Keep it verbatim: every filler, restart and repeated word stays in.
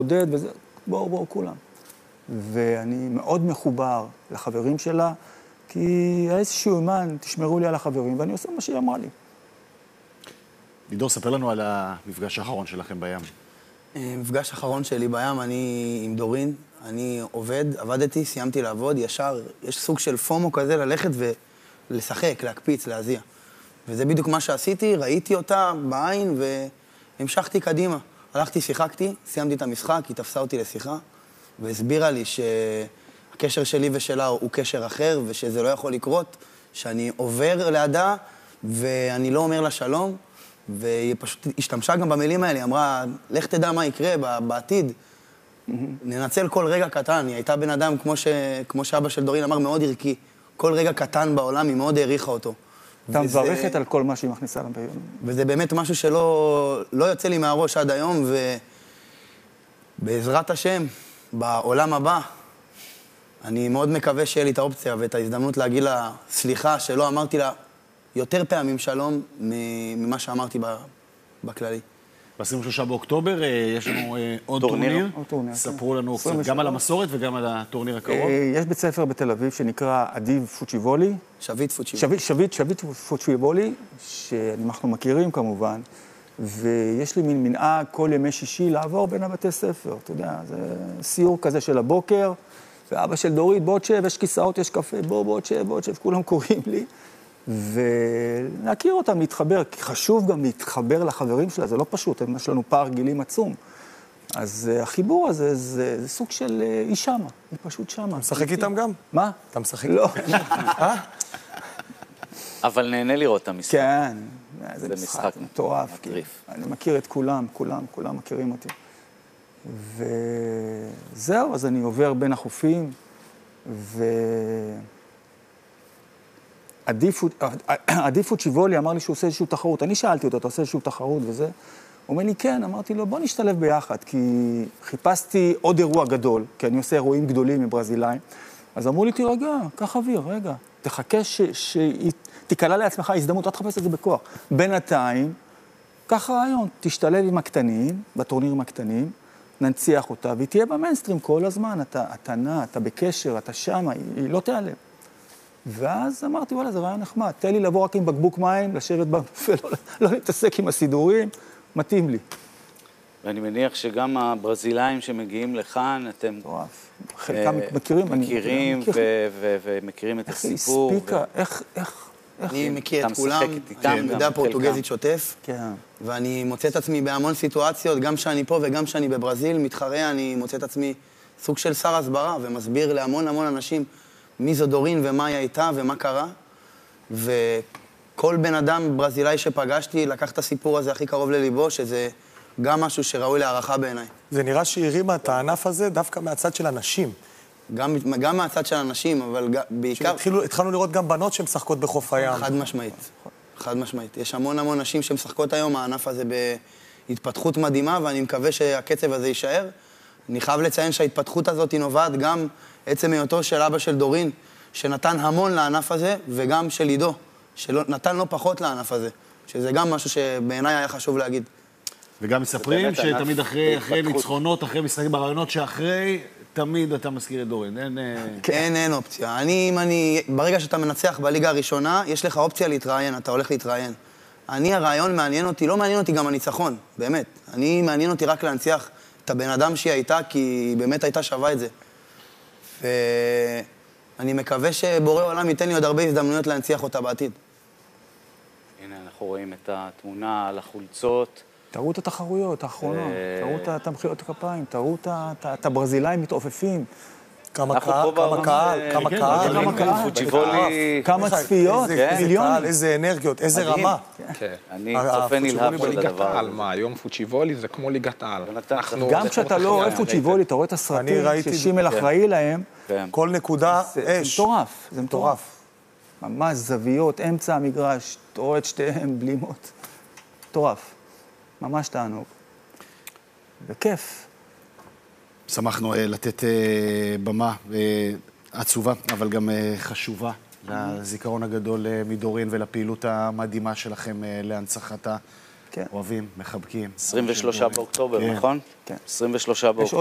עודד וזה, בואו, בואו כולם. ואני מאוד מחובר לחברים שלה, כי היה איזשהו אימן, תשמרו לי על החברים, ואני עושה מה שהיא אמרה לי. לידור, ספר לנו על המפגש האחרון שלכם בים. מפגש האחרון שלי בים, אני עם דורין, אני עובד, עבדתי, סיימתי לעבוד, ישר, יש סוג של פומו כזה ללכת ולשחק, להקפיץ, להזיע. וזה בדיוק מה שעשיתי, ראיתי אותה בעין והמשכתי קדימה. הלכתי, שיחקתי, סיימתי את המשחק, היא תפסה אותי לשיחה, והסבירה לי שהקשר שלי ושלה הוא קשר אחר, ושזה לא יכול לקרות, שאני עובר לידה ואני לא אומר לה שלום, והיא פשוט השתמשה גם במילים האלה, היא אמרה, לך תדע מה יקרה בעתיד, ננצל כל רגע קטן, היא הייתה בן אדם, כמו, ש... כמו שאבא של דורין אמר, מאוד ערכי, כל רגע קטן בעולם, היא מאוד העריכה אותו. אתה וזה... מברכת על כל מה שהיא מכניסה להם ביום. וזה באמת משהו שלא לא יוצא לי מהראש עד היום, ובעזרת השם, בעולם הבא, אני מאוד מקווה שיהיה לי את האופציה ואת ההזדמנות להגיד לה סליחה, שלא אמרתי לה יותר פעמים שלום ממה שאמרתי בכללי. ב-עשרים ושלושה באוקטובר יש לנו עוד טורניר. ספרו לנו גם על המסורת וגם על הטורניר הקרוב. יש בית ספר בתל אביב שנקרא אדיב פוצ'יבולי. שביט פוצ'יבולי. שביט, שביט פוצ'יבולי, שאנחנו מכירים כמובן, ויש לי מין מנהג כל ימי שישי לעבור בין הבתי ספר. אתה יודע, זה סיור כזה של הבוקר, ואבא של דורית, בוא תשב, יש כיסאות, יש קפה, בוא, בוא תשב, בוא תשב, כולם קוראים לי. ולהכיר אותם, להתחבר, כי חשוב גם להתחבר לחברים שלה, זה לא פשוט, יש לנו פער גילים עצום. אז החיבור הזה, זה, זה סוג של היא שמה, היא פשוט שמה. אתה משחק איתם גם? מה? אתה משחק? לא. אבל נהנה לראות את המשחק. כן, זה משחק מטורף. אני מכיר את כולם, כולם, כולם מכירים אותי. וזהו, אז אני עובר בין החופים, ו... עדיף פוצ'יבולי אמר לי שהוא עושה איזושהי תחרות. אני שאלתי אותו, אתה עושה איזושהי תחרות וזה? הוא אומר לי, כן. אמרתי לו, בוא נשתלב ביחד, כי חיפשתי עוד אירוע גדול, כי אני עושה אירועים גדולים מברזילאים. אז אמרו לי, תירגע, קח אוויר, רגע. תחכה שתיקלה לעצמך הזדמנות, לא תחפש את זה בכוח. בינתיים, קח רעיון, תשתלב עם הקטנים, בטורנירים הקטנים, ננציח אותה, והיא תהיה במיינסטרים כל הזמן. אתה, אתה נע, אתה בקשר, אתה שם, היא, היא לא תיעלם. ואז אמרתי, וואלה, זה רעיון נחמד. תן לי לבוא רק עם בקבוק מים, לשבת בבופה, לא, לא להתעסק עם הסידורים, מתאים לי. ואני מניח שגם הברזילאים שמגיעים לכאן, אתם... טוב, חלקם מכירים. מכירים ומכירים את הסיפור. איך היא הספיקה, איך, איך... אני מכיר את כולם, אני יודע פורטוגזית שוטף, ואני מוצא את עצמי בהמון סיטואציות, גם שאני פה וגם שאני בברזיל, מתחרה, אני מוצא את עצמי סוג של שר הסברה, ומסביר להמון המון אנשים מי זו דורין ומה היא הייתה ומה קרה, וכל בן אדם ברזילאי שפגשתי לקח את הסיפור הזה הכי קרוב לליבו, שזה גם משהו שראוי להערכה בעיניי. זה נראה שהיא הרימה את הענף הזה דווקא מהצד של אנשים. גם, גם מהצד של אנשים, אבל בעיקר... התחילו, התחלנו לראות גם בנות שמשחקות בחוף הים. חד משמעית, חד משמעית. יש המון המון נשים שמשחקות היום, הענף הזה בהתפתחות מדהימה, ואני מקווה שהקצב הזה יישאר. אני חייב לציין שההתפתחות הזאת היא נובעת גם עצם היותו של אבא של דורין, שנתן המון לענף הזה, וגם של עידו, שנתן לא פחות לענף הזה, שזה גם משהו שבעיניי היה חשוב להגיד. וגם מספרים שתמיד אחרי, אחרי ניצחונות, אחרי משחקים ברעיונות שאחרי, תמיד אתה מזכיר את דורין. אין, אין, אין אופציה. אני, אם אני, ברגע שאתה מנצח בליגה הראשונה, יש לך אופציה להתראיין, אתה הולך להתראיין. אני, הרעיון מעניין אותי, לא מעניין אותי גם הניצחון, באמת. אני, מעניין אותי רק להנציח את הבן אדם שהיא הייתה, כי היא באמת הייתה שווה את זה. ואני מקווה שבורא עולם ייתן לי עוד הרבה הזדמנויות להנציח אותה בעתיד. הנה, אנחנו רואים את התמונה על החולצות. תראו את התחרויות האחרונות, תראו את המחיאות הכפיים, תראו את הברזילאים מתעופפים. כמה קהל, כמה קהל, כמה קהל, כמה קהל, כמה צפיות, מיליונים. איזה אנרגיות, איזה רמה. אני צופה נלהב של הדבר הזה. מה, היום פוצ'יבולי זה כמו ליגת העל. גם כשאתה לא אוהב פוצ'יבולי, אתה רואה את הסרטים ששימל אחראי להם. כל נקודה אש. זה מטורף, זה מטורף. ממש זוויות, אמצע המגרש, אתה רואה את שתיהם בלימות. מטורף. ממש תענוג. וכיף. שמחנו לתת במה עצובה, אבל גם חשובה לזיכרון הגדול מדורין ולפעילות המדהימה שלכם להנצחת כן. אוהבים, מחבקים. עשרים ושלושה באוקטובר, כן. נכון? כן. עשרים ושלושה באוקטובר.